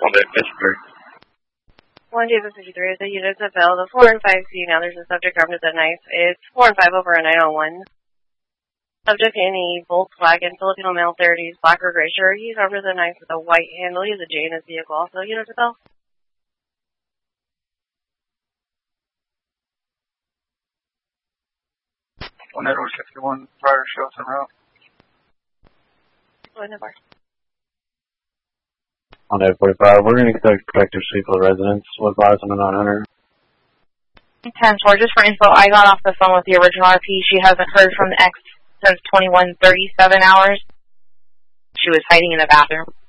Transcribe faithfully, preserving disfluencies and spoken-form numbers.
One day fifty-three. One day fifty-three. The units available. The four and five C. Now there's a subject armed with a knife. It's four and five over a nine oh one. Subject in a Volkswagen Filipino male thirties, black or gray shirt. He's armed with a knife with a white handle. He has a J in his vehicle. Also, units available. One Edward sixty-one, prior shows en route. One Edward. On eight forty-five, we're going to conduct protective sweep of the residence. What bars on the nine hundred? ten four, just for info, I got off the phone with the original R P. She hasn't heard from the ex since twenty-one thirty-seven hours. She was hiding in the bathroom.